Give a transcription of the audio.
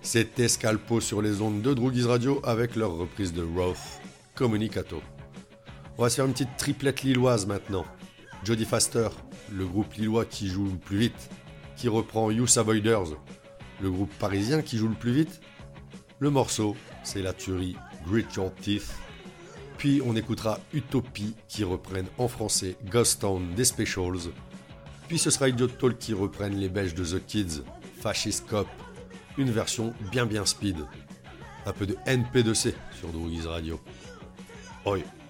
C'était Scalpo sur les ondes de Droogies Radio avec leur reprise de Roth, Communicato. On va se faire une petite triplette lilloise maintenant. Jodie Faster, le groupe lillois qui joue le plus vite, qui reprend Youth Avoiders, le groupe parisien qui joue le plus vite. Le morceau, c'est la tuerie Grit Your Teeth. Puis on écoutera Utopie qui reprennent en français Ghost Town des Specials. Puis ce sera Idiot Talk qui reprennent les Belges de The Kids, Fascist Cop, une version bien speed. Un peu de NP2C sur Droogies Radio. Oi.